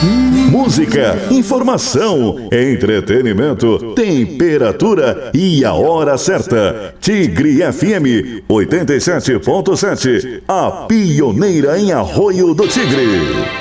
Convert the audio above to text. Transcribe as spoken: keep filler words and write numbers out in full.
Música, informação, entretenimento, temperatura e a hora certa. Tigre F M oitenta e sete ponto sete, a pioneira em Arroio do Tigre.